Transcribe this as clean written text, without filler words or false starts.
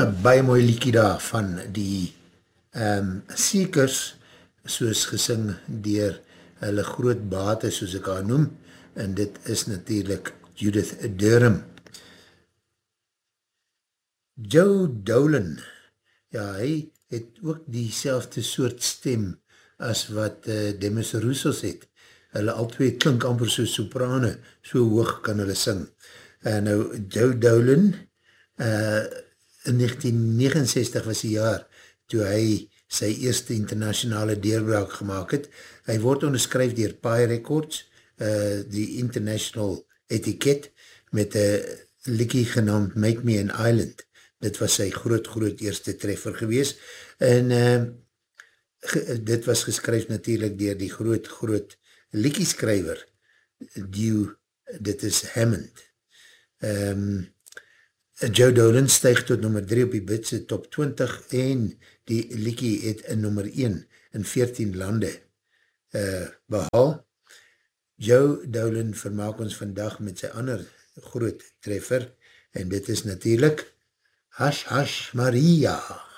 Baie mooi liedjie daar van die Seekers, soos gesing deur hulle groot bate, soos ek haar noem, en dit is natuurlijk Judith Durham. Joe Dolan, ja, hy het ook diezelfde soort stem as wat Demis Roussos het. Hulle al twee klink amper so soprane, so hoog kan hulle sing. Nou, Joe Dolan, in 1969 was die jaar toe hy sy eerste internationale deurbraak gemaakt het. Hy word onderskryf deur Pi Records, die international etiket, met een liedjie genaamd Make Me an Island. Dit was sy groot eerste treffer gewees. En dit was geskryf natuurlijk deur die groot liedjieskrywer, dit is Hammond. Joe Dolan stijg tot nummer 3 op die Britse top 20 en die liedjie het in nummer 1 in 14 lande behaal. Joe Dolan vermaak ons vandag met sy ander groot treffer en dit is natuurlijk Hush Hush Maria.